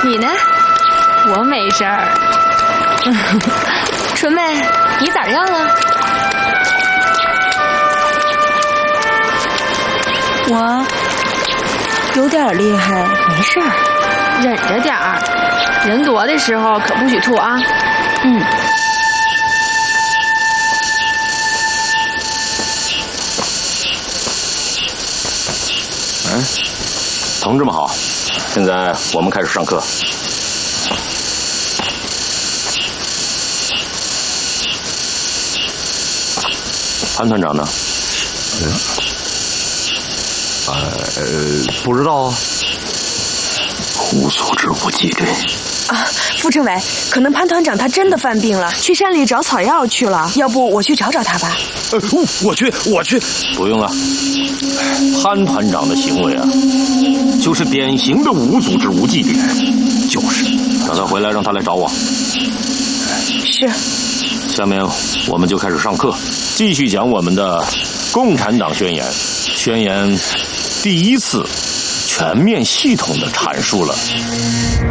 你呢？我没事儿。春妹，你咋样了？ 我有点厉害，没事儿， 忍着点儿。人多的时候可不许吐啊。 同志们好，现在我们开始上课。潘团长呢？ 不知道啊。 无组织无纪律啊！副政委，可能潘团长他真的犯病了，去山里找草药去了。要不我去找找他吧？ 我去。 不用了。潘团长的行为啊，就是典型的无组织无纪律。就是让他回来，让他来找我。 是。 下面我们就开始上课，继续讲我们的共产党宣言。宣言第一次全面系统地阐述了